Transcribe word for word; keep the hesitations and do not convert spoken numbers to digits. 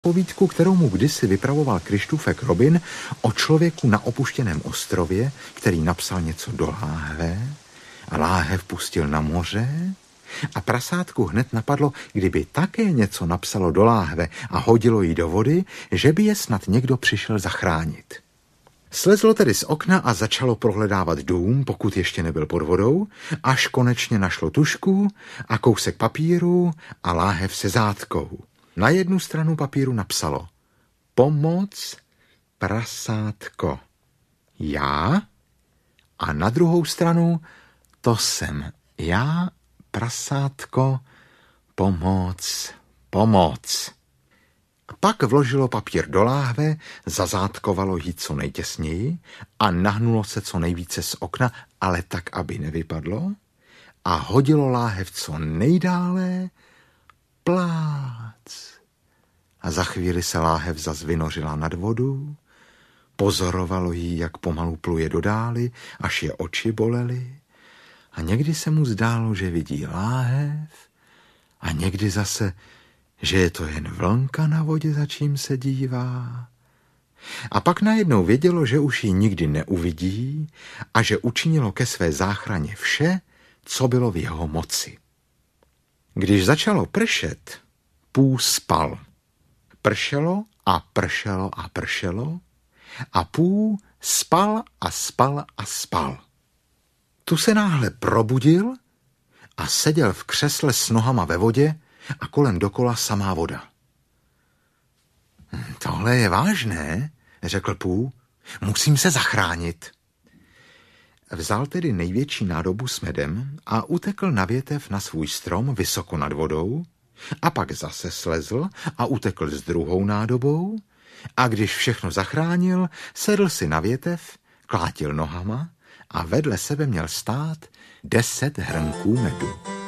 Povídku, kterou mu kdysi vypravoval Kryštůfek Robin o člověku na opuštěném ostrově, který napsal něco do láhve a láhev pustil na moře a prasátku hned napadlo, kdyby také něco napsalo do láhve a hodilo ji do vody, že by je snad někdo přišel zachránit. Slezlo tedy z okna a začalo prohledávat dům, pokud ještě nebyl pod vodou, až konečně našlo tužku a kousek papíru a láhev se zátkou. Na jednu stranu papíru napsalo Pomoc, prasátko, já, a na druhou stranu to jsem já, prasátko, pomoc, pomoc. Pak vložilo papír do láhve, zazátkovalo ji co nejtěsněji a nahnulo se co nejvíce z okna, ale tak, aby nevypadlo, a hodilo láhev co nejdále, plác. A za chvíli se láhev zas vynořila nad vodu, pozorovalo jí, jak pomalu pluje do dály, až je oči bolely, a někdy se mu zdálo, že vidí láhev, a někdy zase, že je to jen vlnka na vodě, za čím se dívá. A pak najednou vědělo, že už ji nikdy neuvidí a že učinilo ke své záchraně vše, co bylo v jeho moci. Když začalo pršet, Pů spal. Pršelo a pršelo a pršelo a Pů spal a spal a spal. Tu se náhle probudil a seděl v křesle s nohama ve vodě a kolem dokola samá voda. Tohle je vážné, řekl Pů, musím se zachránit. Vzal tedy největší nádobu s medem a utekl na větev na svůj strom vysoko nad vodou, a pak zase slezl a utekl s druhou nádobou, a když všechno zachránil, sedl si na větev, klátil nohama a vedle sebe měl stát deset hrnků medu.